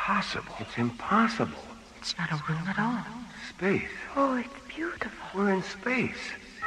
impossible. It's impossible. It's not a room at all. Space. Oh, it's beautiful. We're in space.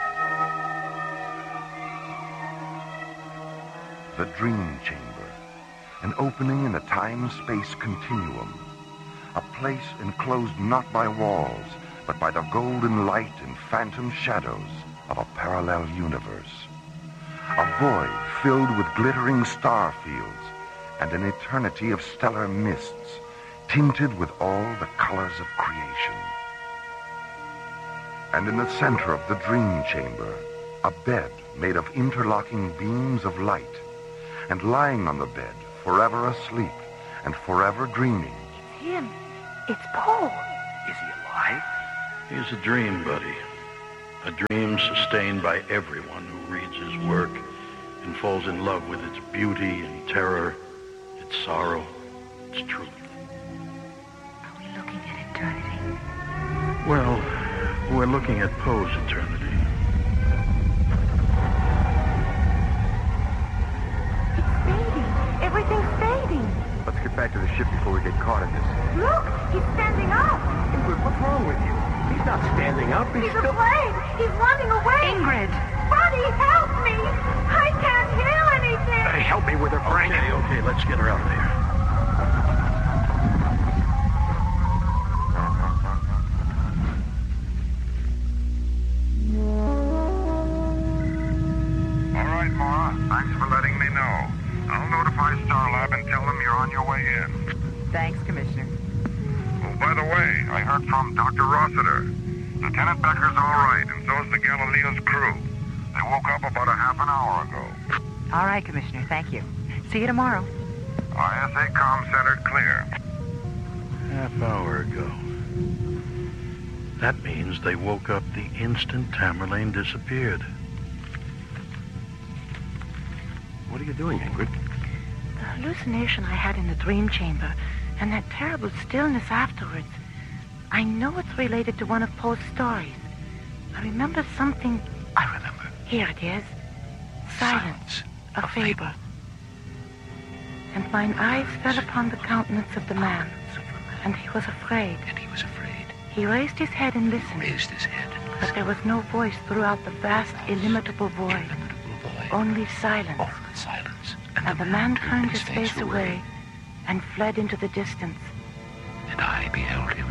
The Dream Chamber, an opening in a time-space continuum, a place enclosed not by walls, but by the golden light and phantom shadows of a parallel universe. A void filled with glittering star fields and an eternity of stellar mists, tinted with all the colors of creation. And in the center of the Dream Chamber, a bed made of interlocking beams of light, and lying on the bed, forever asleep and forever dreaming. It's him. It's Paul. Is he alive? He's a dream, buddy. A dream sustained by everyone who reads his work and falls in love with its beauty and terror, its sorrow, its truth. Are we looking at eternity? Well, we're looking at Poe's eternity. It's fading. Everything's fading. Let's get back to the ship before we get caught in this. Look, he's standing up. Ingrid, what's wrong with you? He's not standing up. He's afraid. He's running away. Ingrid. Buddy, help me. I can't hear anything. Hey, help me with her, Frank. Okay, let's get her out of there. All right, Mara. Thanks for letting me know. I'll notify Starlab and tell them you're on your way in. Thanks, Commissioner. Oh, by the way, I heard from Dr. Rossiter. Lieutenant Becker's all right, and so's the Galileo's crew. They woke up about a half an hour ago. All right, Commissioner. Thank you. See you tomorrow. ISA comm center clear. Half hour ago. That means they woke up the instant Tamerlane disappeared. What are you doing, Ingrid? The hallucination I had in the dream chamber and that terrible stillness afterwards. I know it's related to one of Poe's stories. I remember something... I remember. Here it is. Silence. A fable. And mine eyes fell upon the countenance of the man, and he was afraid. He raised his head and listened. But there was no voice throughout the vast, illimitable void. Only silence. And the man turned his face away and fled into the distance. And I beheld him